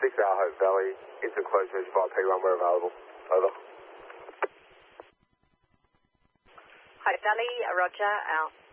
6 Hour Hope Valley, instant close mission by P1, we're available. Over. Hope Valley, Roger, out.